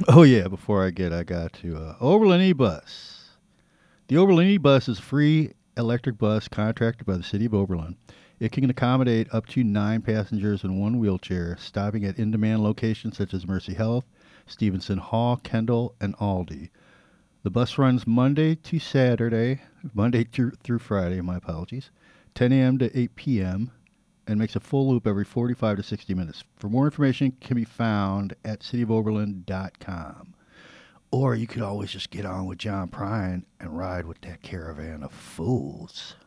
Oh yeah, before I got to Oberlin E-Bus. The Oberlin E-Bus is a free electric bus contracted by the city of Oberlin. It can accommodate up to 9 passengers in one wheelchair, stopping at in-demand locations such as Mercy Health, Stevenson Hall, Kendall, and Aldi. The bus runs Monday through Friday, my apologies, 10 a.m. to 8 p.m., and makes a full loop every 45 to 60 minutes. For more information, can be found at cityofoberlin.com. Or you could always just get on with John Prine and ride with that caravan of fools.